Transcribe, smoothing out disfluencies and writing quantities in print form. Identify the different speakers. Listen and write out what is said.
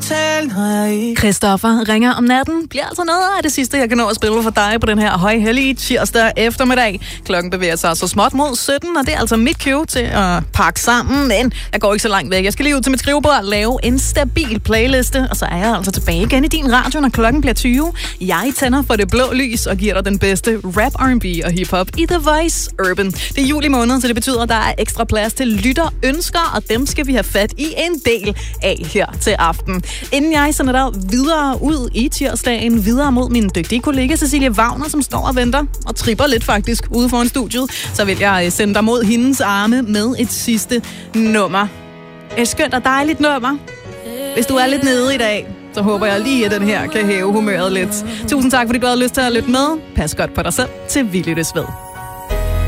Speaker 1: tale, nej.
Speaker 2: Christoffer ringer om natten. Bliver altså noget af det sidste, jeg kan nå at spille for dig på den her højhellige tirsdag eftermiddag. Klokken bevæger sig så småt mod 17, og det er altså mit cue til at pakke sammen. Men jeg går ikke så langt væk. Jeg skal lige ud til mit skrivebord og lave en stabil playliste. Og så er jeg altså tilbage igen i din radio, når klokken bliver 20. Jeg tænder for det blå lys og giver dig den bedste rap, R&B og hiphop i The Voice Urban. Det er juli måned, så det betyder, at der er ekstra plads til lytterønsker, og dem skal vi have fat i en del af her til aften. Inden jeg sender dig videre ud i tirsdagen, videre mod min dygtige kollega Cecilie Wagner, som står og venter og tripper lidt faktisk ude foran studiet, så vil jeg sende dig mod hendes arme med et sidste nummer. Et skønt og dejligt nummer. Hvis du er lidt nede i dag, så håber jeg lige, at den her kan hæve humøret lidt. Tusind tak, fordi du havde lyst til at lytte med. Pas godt på dig selv, til vi lyttes ved.